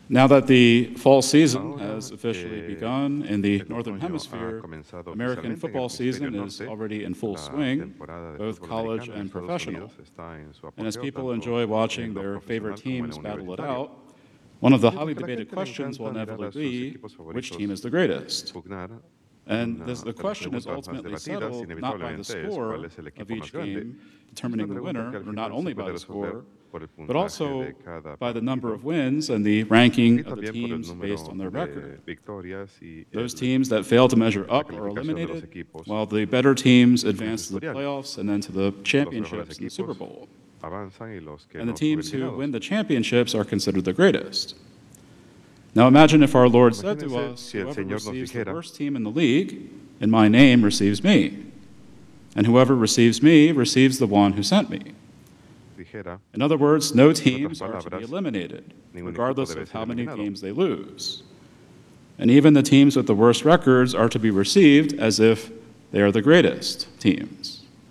Now that the fall season Ahora has officially que begun in the el Northern otoño ha Hemisphere, comenzado American oficialmente en el football hemisferio season is norte, already in full la swing, temporada de both fútbol college americano en and Estados professional. Unidos está en su And as apogeo, people tanto enjoy en watching lo their favorite profesional como en teams lo battle it universitario. out, one of the highly Mientras que a la debated gente le questions will encanta mirar inevitably a sus be, equipos which team favoritos is the greatest? pugnar, And una the de las question is preguntas más ultimately debatidas settled not by the inevitablemente es ¿cuál score es el of equipo más each grande? game Es una determining the pregunta winner, que al or not final se only by puede the resolver score, por el but puntaje also de cada by the number partido of wins and the y ranking of the también por el teams based número on their record. de victorias y Those teams that fail to measure la up are calificación de los eliminated, equipos while the better teams en su advance to the historial. playoffs and then to the Los mejores championships and the Super equipos Bowl. avanzan y los que And the no son teams who eliminados. win the championships are considered the greatest. Now imagine if our Lord said to Imagínense us, si el whoever Señor nos receives the dijera, worst team in the league, in my name receives me. And whoever receives me receives the one who sent me. dijera, In other words, no en otras teams are to be palabras, eliminated, ningún equipo regardless debe of ser how many eliminado. games they lose. And even the teams with the worst records are to be received as if they are the greatest teams.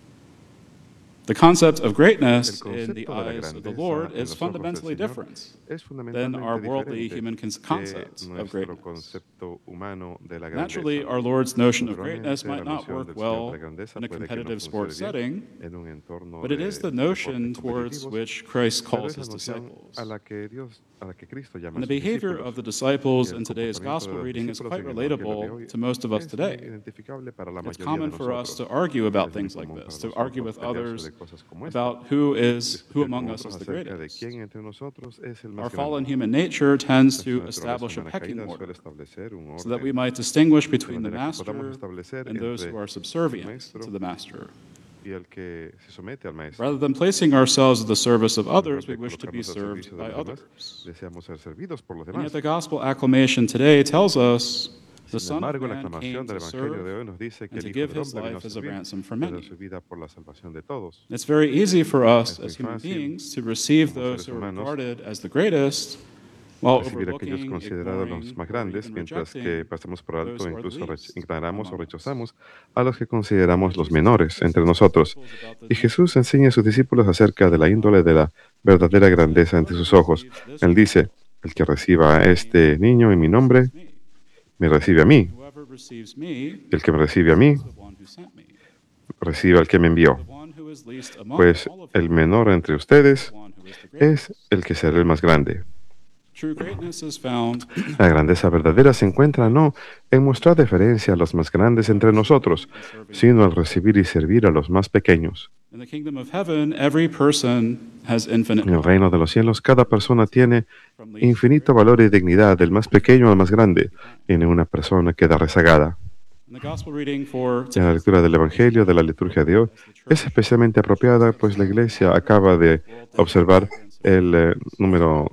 The concept of greatness El in the concepto de la eyes of the grandeza Lord en is los ojos del fundamentally Señor different es than our fundamentalmente worldly diferente human que concept of nuestro greatness. concepto humano de la Naturally, grandeza. our Lord's notion of greatness Naturalmente, la might not noción work del Señor de la well grandeza in a puede que no competitive funcione sports bien setting, en un entorno but it is the de notion deportes towards competitivos, which Christ pero calls es la his noción a disciples. la que Cristo llama And a the sus behavior discípulos. of the Y disciples el in today's comportamiento de gospel los reading is discípulos quite en el Evangelio de relatable hoy to most of us es muy today. identificable para la It's mayoría de common for us nosotros. to argue about Es muy things like común this, para to argue nosotros with pelear others sobre cosas como esta, about who discutir among con us otros is the acerca de greatest. quién entre nosotros es el Our más fallen grande. human nature tends Nuestra to naturaleza establish a humana pecking caída order suele establecer un so that we orden might distinguish de between the manera que podamos master establecer and those entre who are el subservient maestro to the master. y el que se somete al maestro. Rather than placing ourselves at the service of En lugar others, we de wish to be colocarnos al served servicio de by los demás, others. deseamos ser servidos por los And yet demás. the gospel acclamation today tells us the Sin Son of embargo, la Man came aclamación del to Evangelio serve de hoy nos dice que and el to Hijo give del his Hombre vino a life as a servir ransom for y a dar many. su vida por la salvación de todos. It's very easy for us Es muy as human fácil, beings to receive como those seres who are humanos, regarded as the greatest while recibir a aquellos overlooking, considerados ignoring, los más or grandes, even mientras que rejecting pasamos por alto those o who are the incluso least ignoramos o among us. rechazamos a los que consideramos And los Jesus menores teaches entre his nosotros. disciples about the Y nature Jesús of enseña a sus discípulos acerca de la índole de la verdadera Jesus said, grandeza ante "Whoever sus ojos. receives this Él child dice, el que reciba a in my este name niño en mi nombre, receives me. me recibe a mí. Whoever receives me Y el que me recibe a mí, receives the one who sent me. recibe al que me envió. The one who is least among Pues all of el you menor entre is ustedes the one who is the es greatest." el que será el más grande. True greatness is found La grandeza verdadera se encuentra no en mostrar deferencia a los más grandes entre nosotros, sino al recibir y servir a los más pequeños. in the kingdom of heaven. Every person has infinite En el reino de los cielos, cada persona tiene from least to infinito great. valor y dignidad, del más pequeño al más grande, y ninguna persona queda rezagada. And the gospel reading for En la today's lectura del Evangelio de la liturgia de hoy es especialmente apropiada, pues la Iglesia acaba de observar el número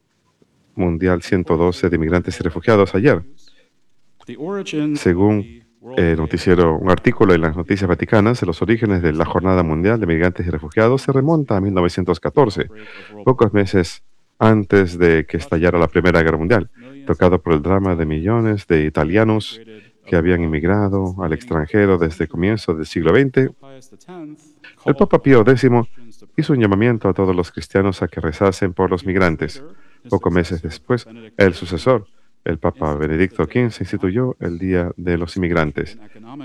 mundial 112 de inmigrantes y refugiados ayer. the origins of Según the World Day noticiero, un artículo en las noticias vaticanas, los orígenes de la Jornada Mundial de Migrantes y Refugiados se remonta a 1914, outbreak of World pocos meses antes de que estallara la Primera Guerra Mundial, tocado por el drama de millones de italianos que habían inmigrado al extranjero desde el comienzo del siglo XX. El Papa Pío X hizo un llamamiento a todos los cristianos a que rezasen por los migrantes. Pocos meses después, el sucesor, el Papa Benedicto XV, instituyó el Día de los Inmigrantes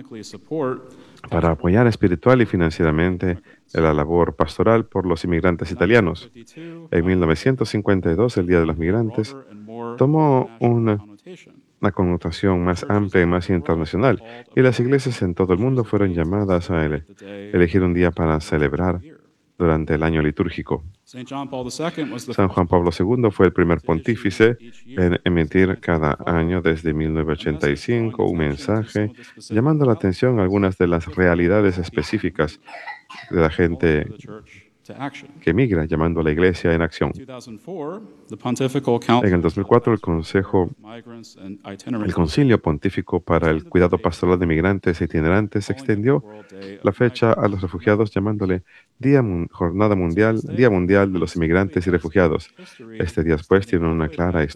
para apoyar espiritual y financieramente la labor pastoral por los inmigrantes italianos. En 1952, el Día de los Migrantes tomó una connotación más amplia y más internacional, y las iglesias en todo el mundo fueron llamadas a elegir un día para celebrar durante el año litúrgico. San Juan Pablo II fue el primer pontífice en emitir cada año desde 1985 un mensaje llamando la atención a algunas de las realidades específicas de la gente que migra, llamando a la Iglesia en acción. En el 2004, el Concilio Pontífico para el Cuidado Pastoral de Migrantes e Itinerantes extendió la fecha a los refugiados llamándole Día Mundial de los Inmigrantes y Refugiados. Este día, pues, tiene una clara